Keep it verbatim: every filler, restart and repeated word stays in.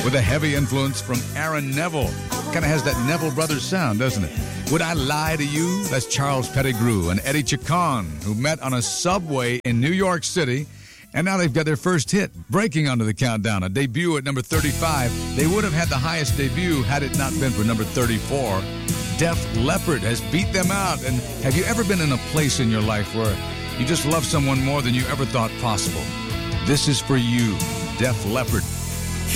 with a heavy influence from Aaron Neville. Kind of has that Neville Brothers sound, doesn't it? Would I Lie to You? That's Charles Pettigrew and Eddie Chacon, who met on a subway in New York City, and now they've got their first hit, breaking onto the countdown, a debut at number thirty-five. They would have had the highest debut had it not been for number thirty-four. Def Leppard has beat them out. And have you ever been in a place in your life where you just love someone more than you ever thought possible? This is for you, Def Leppard.